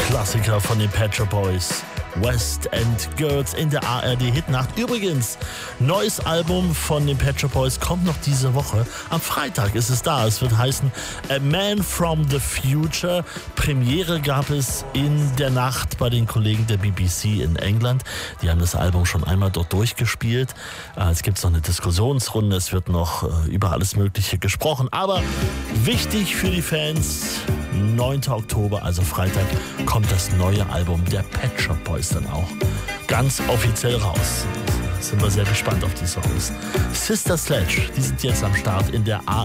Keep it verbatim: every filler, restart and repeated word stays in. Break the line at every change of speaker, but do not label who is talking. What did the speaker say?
Klassiker von den Pet Shop Boys. West End Girls in der A R D-Hitnacht. Übrigens, neues Album von den Pet Shop Boys kommt noch diese Woche. Am Freitag ist es da. Es wird heißen A Man from the Future. Premiere gab es in der Nacht bei den Kollegen der B B C in England. Die haben das Album schon einmal dort durchgespielt. Es gibt noch eine Diskussionsrunde. Es wird noch über alles Mögliche gesprochen. Aber wichtig für die Fans, neunten Oktober, also Freitag, kommt das neue Album der Pet Shop Boys dann auch ganz offiziell raus. Sind wir sehr gespannt auf die Songs. Sister Sledge, die sind jetzt am Start in der A